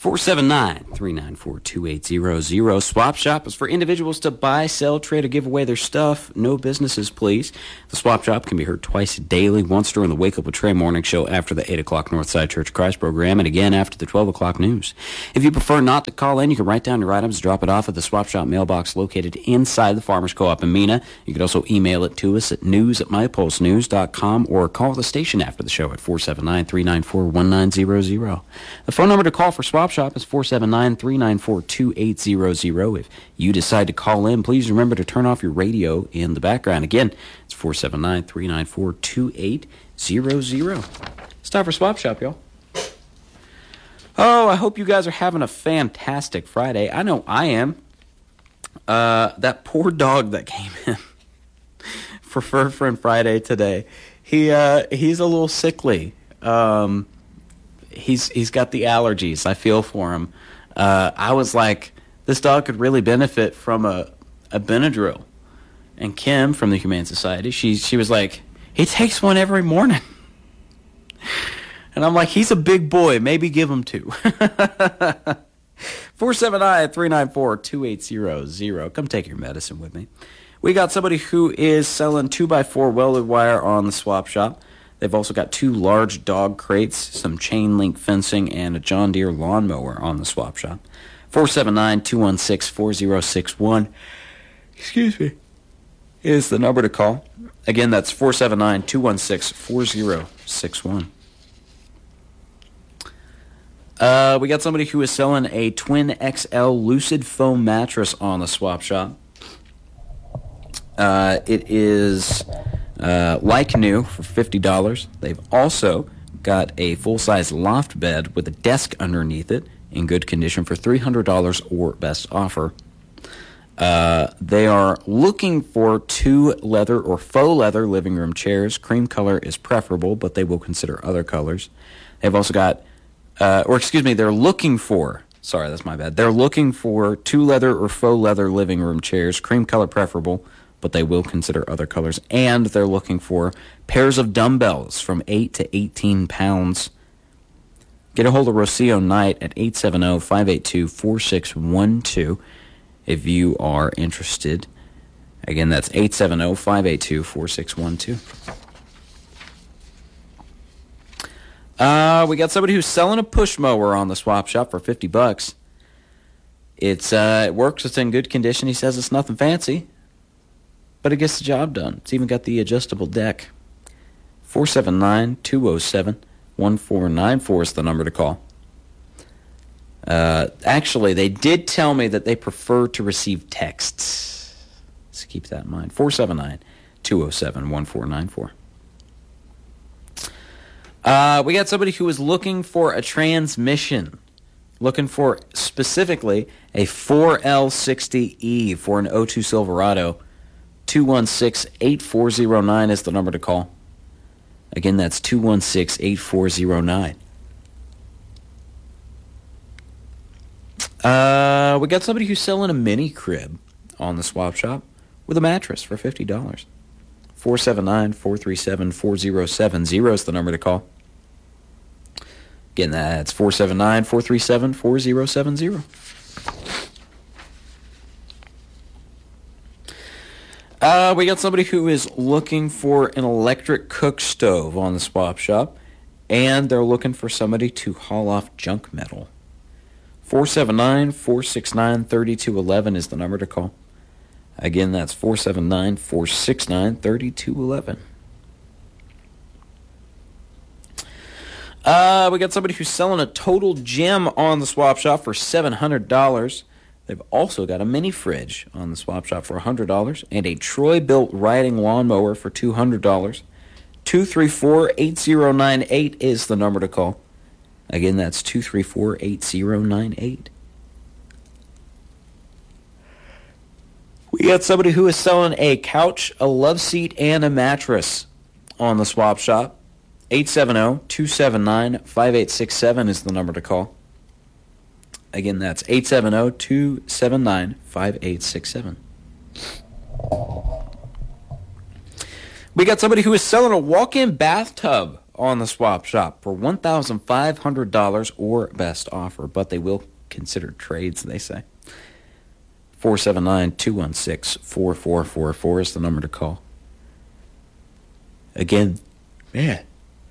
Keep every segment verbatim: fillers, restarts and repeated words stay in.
four seven nine, three nine four, two eight zero zero. Swap Shop is for individuals to buy, sell, trade, or give away their stuff. No businesses, please. The Swap Shop can be heard twice daily, once during the Wake Up with Trey morning show after the eight o'clock Northside Church of Christ program, and again after the twelve o'clock news. If you prefer not to call in, you can write down your items, drop it off at the Swap Shop mailbox located inside the Farmers Co-op in Mena. You can also email it to us at news at my pulse news dot com or call the station after the show at four seven nine, three nine four, one nine zero zero. The phone number to call for Swap Shop is four seven nine, three nine four, two eight zero zero. If you decide to call in, please remember to turn off your radio in the background. Again, it's four seven nine, three nine four, two eight zero zero. It's time for Swap Shop, y'all. Oh, I hope you guys are having a fantastic Friday. I know I am. Uh, that poor dog that came in for Fur Friend Friday today, he uh, he's a little sickly. Um... He's he's got the allergies. I feel for him. Uh, I was like, this dog could really benefit from a, a Benadryl. And Kim from the Humane Society, she she was like, he takes one every morning. And I'm like, he's a big boy. Maybe give him two. four seven nine, three nine four, two eight zero zero. Come take your medicine with me. We got somebody who is selling two by four welded wire on the Swap Shop. They've also got two large dog crates, some chain link fencing, and a John Deere lawnmower on the Swap Shop. four seven nine, two one six, four zero six one. Excuse me. Is the number to call. Again, that's four seven nine, two one six, four zero six one. Uh, we got somebody who is selling a Twin X L Lucid Foam mattress on the Swap Shop. Uh, it is... Uh, like new for fifty dollars. They've also got a full-size loft bed with a desk underneath it in good condition for three hundred dollars or best offer. Uh, they are looking for two leather or faux leather living room chairs. Cream color is preferable, but they will consider other colors. They've also got, uh, or excuse me, they're looking for, sorry, that's my bad. They're looking for two leather or faux leather living room chairs. Cream color preferable, but they will consider other colors. And they're looking for pairs of dumbbells from eight to eighteen pounds. Get a hold of Rocio Knight at eight seven zero, five eight two, four six one two if you are interested. Again, that's eight seven zero, five eight two, four six one two. Uh, we got somebody who's selling a push mower on the Swap Shop for fifty bucks. It's uh, it works. It's in good condition. He says it's nothing fancy, but it gets the job done. It's even got the adjustable deck. four seven nine, two zero seven, one four nine four is the number to call. Uh, actually, they did tell me that they prefer to receive texts. So keep that in mind. four seven nine, two zero seven, one four nine four. Uh, we got somebody who is looking for a transmission. Looking for specifically a four L sixty E for an oh two Silverado. two one six, eight four zero nine is the number to call. Again, that's two one six, eight four zero nine. Uh, we got somebody who's selling a mini crib on the Swap Shop with a mattress for fifty dollars. four seven nine, four three seven, four zero seven zero is the number to call. Again, that's four seven nine, four three seven, four zero seven zero. Uh, we got somebody who is looking for an electric cook stove on the Swap Shop, and they're looking for somebody to haul off junk metal. four seven nine, four six nine, three two one one is the number to call. Again, that's four seven nine, four six nine, three two one one. Uh, we got somebody who's selling a total gym on the Swap Shop for seven hundred dollars. They've also got a mini fridge on the Swap Shop for one hundred dollars and a Troy-built riding lawnmower for two hundred dollars. two three four, eight zero nine eight is the number to call. Again, that's two three four, eight zero nine eight. We got somebody who is selling a couch, a love seat, and a mattress on the Swap Shop. eight seven zero, two seven nine, five eight six seven is the number to call. Again, that's eight seven zero, two seven nine, five eight six seven. We got somebody who is selling a walk-in bathtub on the Swap Shop for one thousand five hundred dollars or best offer, but they will consider trades, they say. four seven nine, two one six, four four four four is the number to call. Again, man,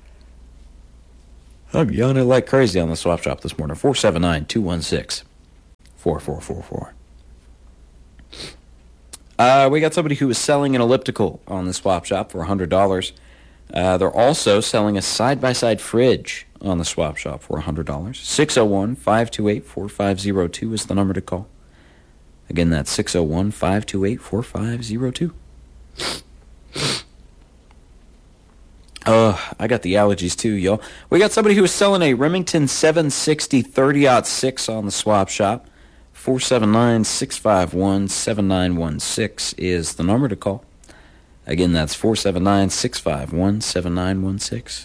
I'm yawning like crazy on the Swap Shop this morning. four seven nine, two one six, four four four four. Uh, we got somebody who is selling an elliptical on the Swap Shop for one hundred dollars. Uh, they're also selling a side-by-side fridge on the Swap Shop for one hundred dollars. six oh one, five two eight, four five oh two is the number to call. Again, that's six oh one, five two eight, four five oh two. Uh, I got the allergies too, y'all. We got somebody who is selling a Remington seven sixty thirty aught six on the Swap Shop. four seven nine, six five one, seven nine one six is the number to call. Again, that's four seven nine, six five one, seven nine one six.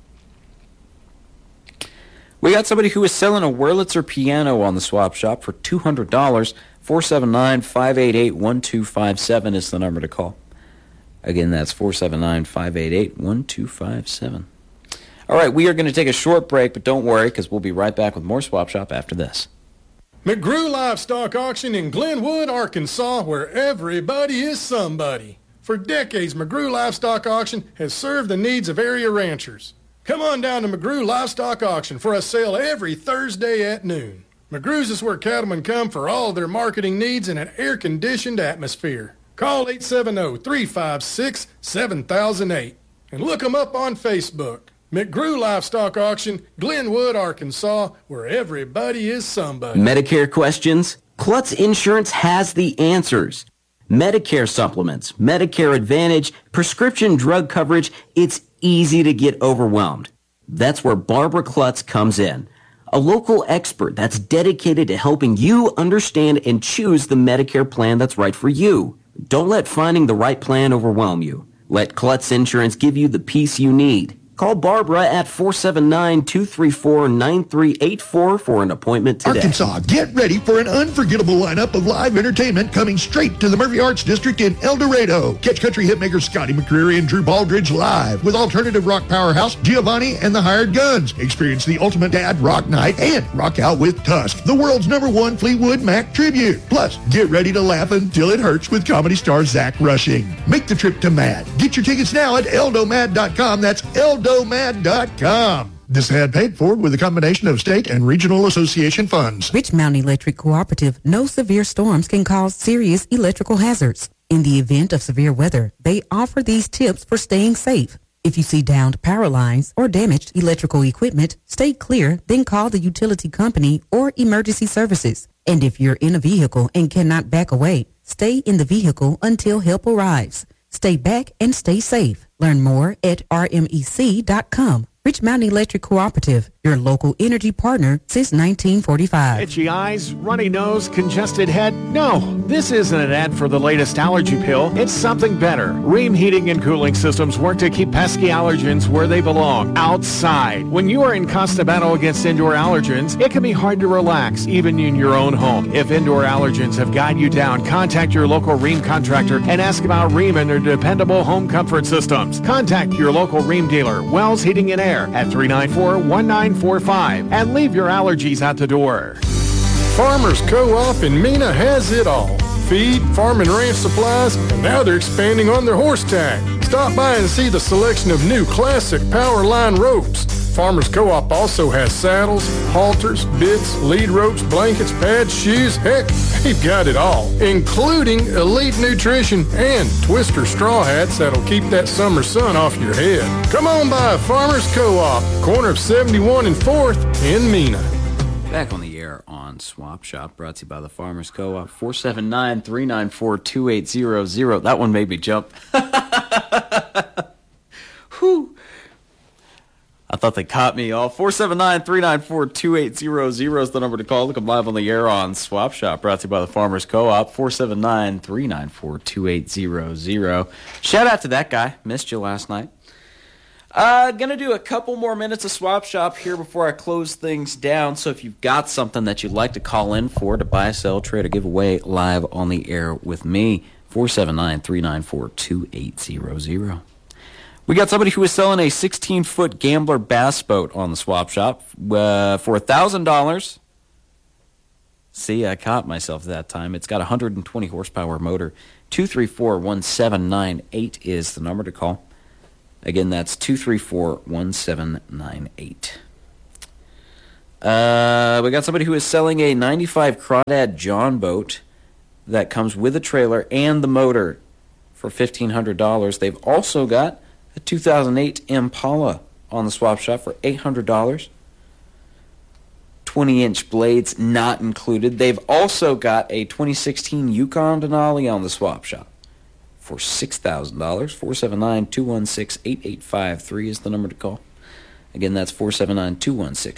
We got somebody who is selling a Wurlitzer piano on the Swap Shop for two hundred dollars. four seven nine, five eight eight, one two five seven is the number to call. Again, that's four seven nine, five eight eight, one two five seven. All right, we are going to take a short break, but don't worry, because we'll be right back with more Swap Shop after this. McGrew Livestock Auction in Glenwood, Arkansas, where everybody is somebody. For decades, McGrew Livestock Auction has served the needs of area ranchers. Come on down to McGrew Livestock Auction for a sale every Thursday at noon. McGrew's is where cattlemen come for all their marketing needs in an air-conditioned atmosphere. Call eight seven zero, three five six, seven thousand eight and look them up on Facebook. McGrew Livestock Auction, Glenwood, Arkansas, where everybody is somebody. Medicare questions? Klutz Insurance has the answers. Medicare supplements, Medicare Advantage, prescription drug coverage, it's easy to get overwhelmed. That's where Barbara Klutz comes in. A local expert that's dedicated to helping you understand and choose the Medicare plan that's right for you. Don't let finding the right plan overwhelm you. Let Klutz Insurance give you the peace you need. Call Barbara at four seven nine, two three four, nine three eight four for an appointment today. Arkansas, get ready for an unforgettable lineup of live entertainment coming straight to the Murphy Arts District in El Dorado. Catch country hitmakers Scotty McCreery and Drew Baldridge live with alternative rock powerhouse Giovanni and the Hired Guns. Experience the ultimate dad rock night and rock out with Tusk, the world's number one Fleetwood Mac tribute. Plus, get ready to laugh until it hurts with comedy star Zach Rushing. Make the trip to Mad. Get your tickets now at eldomad dot com. That's eldomad dot com. This ad paid for with a combination of state and regional association funds. Rich Mountain Electric Cooperative knows severe storms can cause serious electrical hazards. In the event of severe weather, they offer these tips for staying safe. If you see downed power lines or damaged electrical equipment, stay clear, then call the utility company or emergency services. And if you're in a vehicle and cannot back away, stay in the vehicle until help arrives. Stay back and stay safe. Learn more at R M E C dot com. Rich Mountain Electric Cooperative, your local energy partner since nineteen forty-five. Itchy eyes, runny nose, congested head? No, this isn't an ad for the latest allergy pill. It's something better. Ream Heating and Cooling Systems work to keep pesky allergens where they belong, outside. When you are in constant battle against indoor allergens, it can be hard to relax, even in your own home. If indoor allergens have got you down, contact your local Ream contractor and ask about Ream and their dependable home comfort systems. Contact your local Ream dealer, Wells Heating and Air, at three nine four, one nine four five and leave your allergies at the door. Farmers Co-op in Mena has it all. Feed, farm and ranch supplies, and now they're expanding on their horse tack. Stop by and see the selection of new classic power line ropes. Farmers Co-op also has saddles, halters, bits, lead ropes, blankets, pads, shoes. Heck, they've got it all, including elite nutrition and twister straw hats that'll keep that summer sun off your head. Come on by Farmers Co-op, corner of seventy-one and fourth in Mena. Back on the air on Swap Shop, brought to you by the Farmers Co-op, four seven nine, three nine four, two eight zero zero. That one made me jump. Whew. I thought they caught me, all. four seven nine, three nine four, two eight zero zero is the number to call. Look, I'm live on the air on Swap Shop, brought to you by the Farmers Co-op, four seven nine, three nine four, two eight zero zero. Shout out to that guy. Missed you last night. Uh, gonna do a couple more minutes of Swap Shop here before I close things down. So if you've got something that you'd like to call in for to buy, sell, trade, or give away live on the air with me, four seven nine, three nine four, two eight zero zero. We got somebody who is selling a sixteen-foot Gambler bass boat on the swap shop uh, for one thousand dollars. See, I caught myself that time. It's got a one hundred twenty horsepower motor. two three four, one seven nine eight is the number to call. Again, that's two three four, one seven nine eight. Uh, we got somebody who is selling a ninety-five Crawdad John boat that comes with a trailer and the motor for fifteen hundred dollars. They've also got a two thousand eight Impala on the swap shop for eight hundred dollars. twenty-inch blades not included. They've also got a twenty sixteen Yukon Denali on the swap shop for six thousand dollars. four seven nine, two one six, eight eight five three is the number to call. Again, that's four seven nine, two one six,